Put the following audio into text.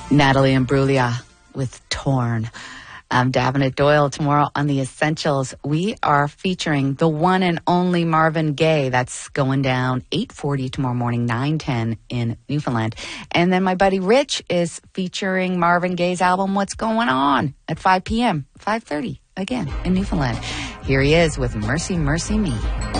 Natalie Imbruglia with Torn. I'm Davenant Doyle. Tomorrow on The Essentials, we are featuring the one and only Marvin Gaye. That's going down 8:40 tomorrow morning, 9:10 in Newfoundland. And then my buddy Rich is featuring Marvin Gaye's album, What's Going On, at 5 p.m., 5:30, again, in Newfoundland. Here he is with Mercy, Mercy Me.